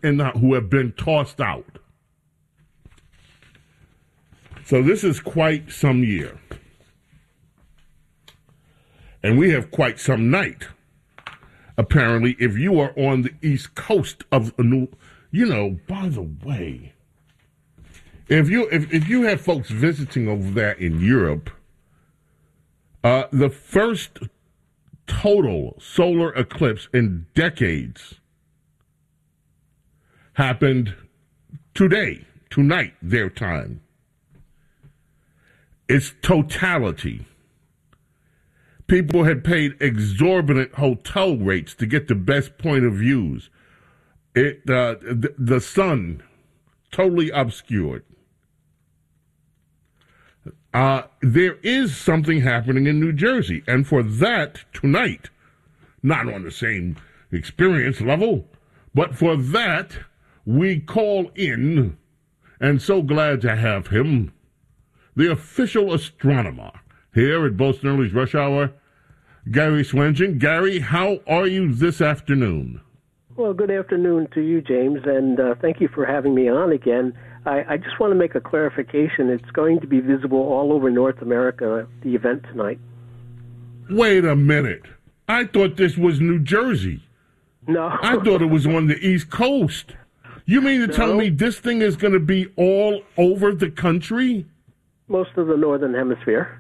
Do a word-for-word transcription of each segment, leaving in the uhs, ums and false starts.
in the, who have been tossed out. So this is quite some year. And we have quite some night. Apparently, if you are on the east coast of New, you know, by the way, if you if, if you have folks visiting over there in Europe, uh, the first total solar eclipse in decades happened today, tonight, their time. It's totality. People had paid exorbitant hotel rates to get the best point of views. It uh, the, the sun totally obscured. Uh, there is something happening in New Jersey, and for that tonight, not on the same experience level, but for that we call in, and so glad to have him, the official astronomer here at Bo Snerdley's Rush Hour, Gary Swenchin. Gary, how are you this afternoon? Well, good afternoon to you, James, and uh, thank you for having me on again. I, I just want to make a clarification. It's going to be visible all over North America, the event tonight. Wait a minute. I thought this was New Jersey. No. I thought it was on the East Coast. You mean to no. tell me this thing is going to be all over the country? Most of the Northern Hemisphere.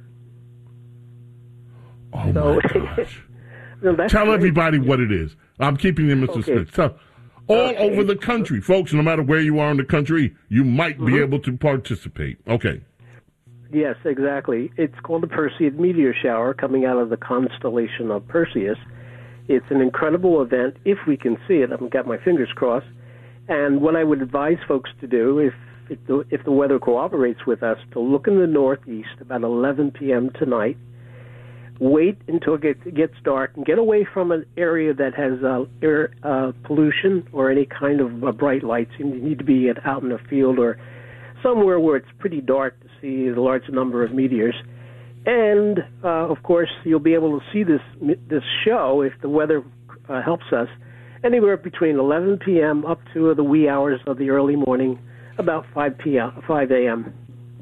Oh, so, my gosh. no, Tell great. everybody what it is. I'm keeping them in okay. suspense. So, all okay. over the country. Folks, no matter where you are in the country, you might mm-hmm. be able to participate. Okay. Yes, exactly. It's called the Perseid meteor shower coming out of the constellation of Perseus. It's an incredible event, if we can see it. I've got my fingers crossed. And what I would advise folks to do, if if the, if the weather cooperates with us, to look in the northeast about eleven p.m. tonight. Wait until it gets, it gets dark and get away from an area that has uh, air uh, pollution or any kind of uh, bright lights. You need to be at, out in a field or somewhere where it's pretty dark to see the large number of meteors. And, uh, of course, you'll be able to see this this show, if the weather uh, helps us, anywhere between eleven p.m. up to the wee hours of the early morning, about five p.m., five a.m.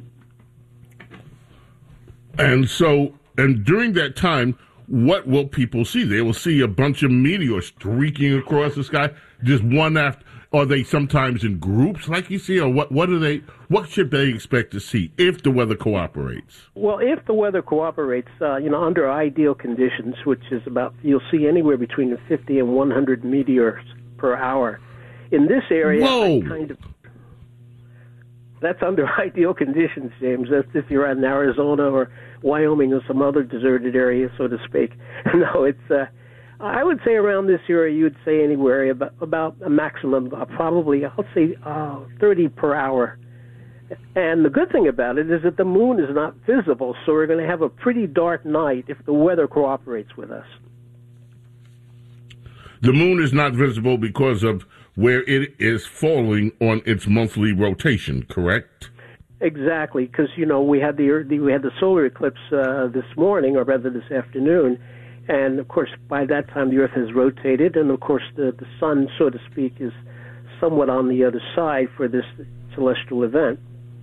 And so... And during that time, what will people see? They will see a bunch of meteors streaking across the sky, just one after. Are they sometimes in groups, like you see, or what? What do they? What should they expect to see if the weather cooperates? Well, if the weather cooperates, uh, you know, under ideal conditions, which is about, you'll see anywhere between fifty and one hundred meteors per hour. In this area, Whoa. I kind of. That's under ideal conditions, James. That's if you're in Arizona or Wyoming or some other deserted area, so to speak. No, it's, uh, I would say around this area, you would say anywhere about, about a maximum, uh, probably, I'll say uh, thirty per hour. And the good thing about it is that the moon is not visible, so we're going to have a pretty dark night if the weather cooperates with us. The moon is not visible because of where it is falling on its monthly rotation, correct? Exactly, because you know we had the we had the solar eclipse uh, this morning, or rather this afternoon, and of course by that time the Earth has rotated, and of course the the sun, so to speak, is somewhat on the other side for this celestial event.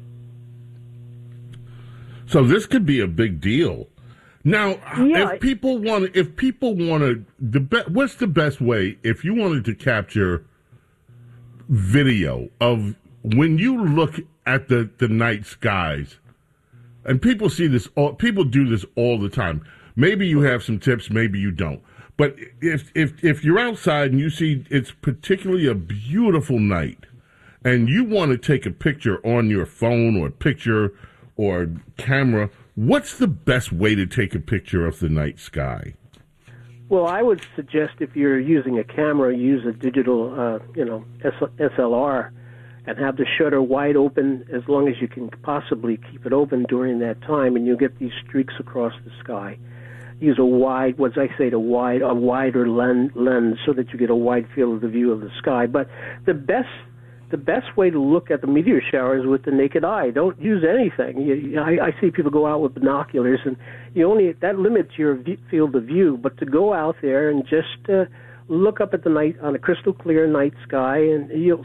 So this could be a big deal. Now, yeah, if people want, if people want to, the be, what's the best way if you wanted to capture video of when you look at the, the night skies, and people see this, all, people do this all the time. Maybe you have some tips, maybe you don't. But if if if you're outside and you see it's particularly a beautiful night, and you want to take a picture on your phone or picture or camera, what's the best way to take a picture of the night sky? Well, I would suggest if you're using a camera, use a digital, uh, you know, S L R, and have the shutter wide open as long as you can possibly keep it open during that time, and you'll get these streaks across the sky. Use a wide, what I say, a wide, a wider lens, lens, so that you get a wide field of the view of the sky. But the best, the best way to look at the meteor shower is with the naked eye. Don't use anything. You, I, I see people go out with binoculars, and you only that limits your view, field of view. But to go out there and just uh, look up at the night on a crystal clear night sky, and you'll